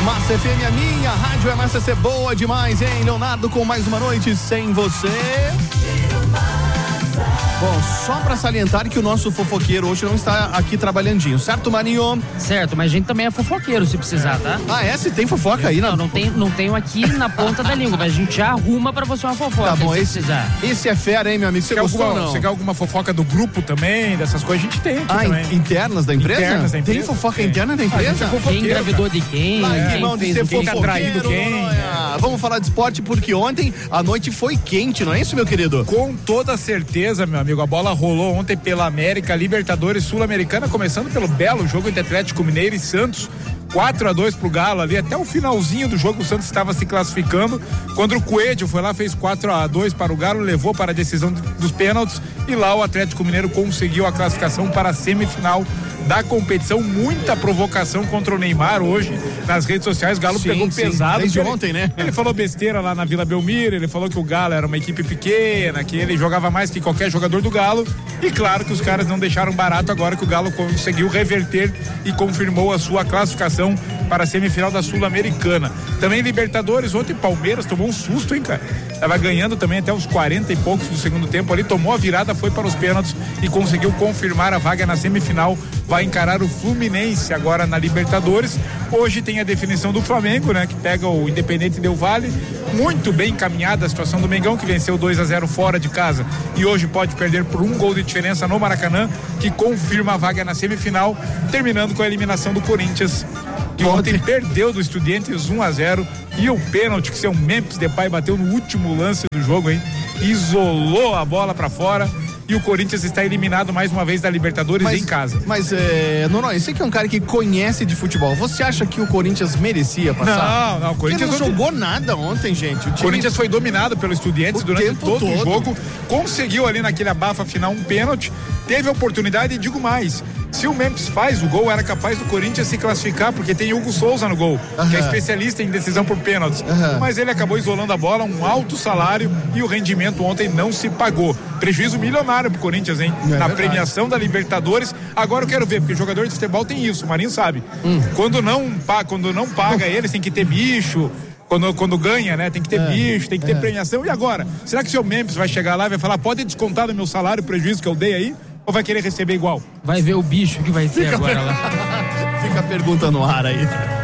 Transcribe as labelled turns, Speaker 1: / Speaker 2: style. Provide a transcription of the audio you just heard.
Speaker 1: Massa FM, a minha rádio é Massa ser boa demais, hein? Leonardo com mais uma noite sem você. Bom, só pra salientar que o nosso fofoqueiro hoje não está aqui trabalhandinho, certo, Maninho?
Speaker 2: Certo, mas a gente também é fofoqueiro se precisar, tá?
Speaker 1: Ah, é? Se tem fofoca aí?
Speaker 2: Não tenho aqui na ponta da língua, mas a gente já arruma pra você uma fofoca,
Speaker 1: tá bom,
Speaker 2: se precisar.
Speaker 1: Esse é fera, hein, meu amigo? Você gostou ou não?
Speaker 3: Você quer alguma fofoca do grupo também, dessas coisas? A gente tem aqui também.
Speaker 1: Internas da empresa?
Speaker 3: Internas da empresa?
Speaker 1: Tem fofoca interna da empresa?
Speaker 2: Quem engravidou de quem?
Speaker 1: Quem fez o quem?
Speaker 3: Atraído quem?
Speaker 1: Vamos falar de esporte porque ontem a noite foi quente, não é isso, meu querido?
Speaker 3: Com toda certeza, meu amigo, a bola rolou ontem pela América, Libertadores Sul-Americana, começando pelo belo jogo entre Atlético Mineiro e Santos. 4-2 pro Galo ali, até o finalzinho do jogo o Santos estava se classificando, quando o Coelho foi lá, fez 4-2 para o Galo, levou para a decisão dos pênaltis e lá o Atlético Mineiro conseguiu a classificação para a semifinal da competição. Muita provocação contra o Neymar hoje nas redes sociais. O Galo pegou pesado
Speaker 1: desde ontem, né?
Speaker 3: Ele falou besteira lá na Vila Belmiro, ele falou que o Galo era uma equipe pequena, que ele jogava mais que qualquer jogador do Galo, e claro que os caras não deixaram barato agora que o Galo conseguiu reverter e confirmou a sua classificação para a semifinal da Sul-Americana. Também Libertadores, ontem Palmeiras tomou um susto, hein, cara? Tava ganhando também até uns 40 e poucos do segundo tempo ali, tomou a virada, foi para os pênaltis e conseguiu confirmar a vaga na semifinal. Vai encarar o Fluminense agora na Libertadores. Hoje tem a definição do Flamengo, né? Que pega o Independente Del Valle. Muito bem encaminhada a situação do Mengão, que venceu 2-0 fora de casa e hoje pode perder por 1 gol de diferença no Maracanã, que confirma a vaga na semifinal, terminando com a eliminação do Corinthians, que ontem perdeu do Estudiantes 1-0, e o pênalti que seu Memphis Depay bateu no último lance do jogo, hein? Isolou a bola pra fora. E o Corinthians está eliminado mais uma vez da Libertadores em casa.
Speaker 1: Mas, Noronha, você que é um cara que conhece de futebol, você acha que o Corinthians merecia passar?
Speaker 3: Não, o Corinthians
Speaker 1: não jogou nada ontem, gente.
Speaker 3: O Corinthians foi dominado pelo Estudiantes durante todo o jogo, conseguiu ali naquele abafa final um pênalti, teve a oportunidade, e digo mais, se o Memphis faz o gol, era capaz do Corinthians se classificar, porque tem Hugo Souza no gol, que é especialista em decisão por pênaltis, mas ele acabou isolando a bola, um alto salário, e o rendimento ontem não se pagou. Prejuízo milionário pro Corinthians, hein? Na premiação da Libertadores. Agora eu quero ver, porque jogador de futebol tem isso, o Marinho sabe. Quando não paga eles, tem que ter bicho. Quando ganha, né? Tem que ter bicho, tem que ter premiação. E agora? Será que o seu Memphis vai chegar lá e vai falar, pode descontar do meu salário o prejuízo que eu dei aí? Ou vai querer receber igual?
Speaker 2: Vai ver o bicho que vai ser agora lá.
Speaker 1: Fica a pergunta no ar aí.